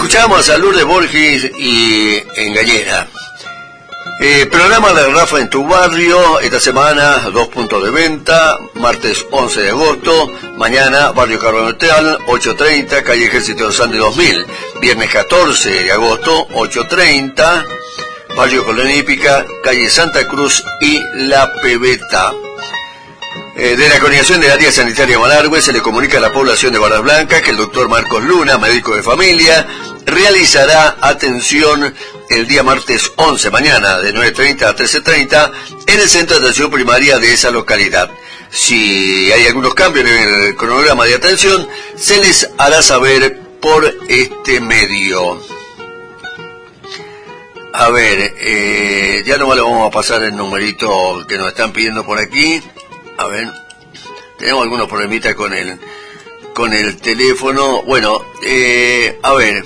Escuchamos a Lourdes Borges y Engañera. Programa de Rafa en tu barrio, esta semana 2 puntos de venta, martes 11 de agosto, mañana Barrio Carbonetal, 8:30, calle Ejército de Sande 2000, viernes 14 de agosto, 8:30, Barrio Colonia Hípica, calle Santa Cruz y La Pebeta. De la coordinación del área sanitaria Malargüe se le comunica a la población de Barras Blancas que el doctor Marcos Luna, médico de familia, realizará atención el día martes 11, mañana, de 9:30 a 13:30, en el centro de atención primaria de esa localidad. Si hay algunos cambios en el cronograma de atención, se les hará saber por este medio. A ver, ya nomás le vamos a pasar el numerito que nos están pidiendo por aquí. A ver, tenemos algunos problemitas con el teléfono. Bueno, a ver,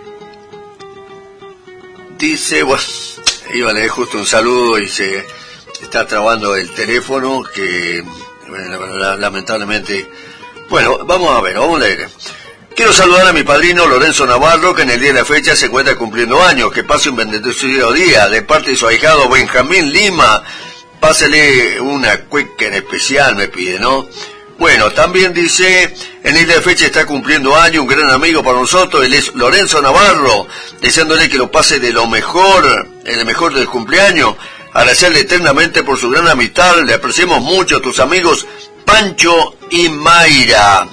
dice, bueno, iba a leer justo un saludo y se está trabando el teléfono, que bueno, lamentablemente. Bueno, vamos a leer. Quiero saludar a mi padrino Lorenzo Navarro, que en el día de la fecha se encuentra cumpliendo años. Que pase un bendecido día, de parte de su ahijado Benjamín Lima. Pásele una cueca en especial, me pide, ¿no? Bueno, también dice, en el día de fecha está cumpliendo años un gran amigo para nosotros, él es Lorenzo Navarro, deseándole que lo pase de lo mejor, en el mejor del cumpleaños, agradecerle eternamente por su gran amistad, le apreciamos mucho, tus amigos Pancho y Mayra.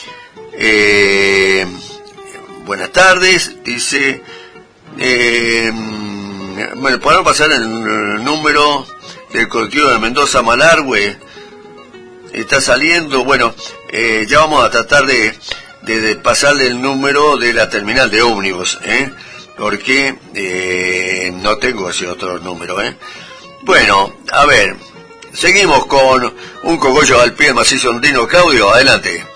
Buenas tardes, dice, bueno, podemos pasar el número del colectivo de Mendoza Malargüe, está saliendo, bueno, ya vamos a tratar de pasarle el número de la terminal de ómnibus, porque no tengo ese otro número, Bueno, a ver, seguimos con un cogollo al pie macizo andino. Claudio, adelante.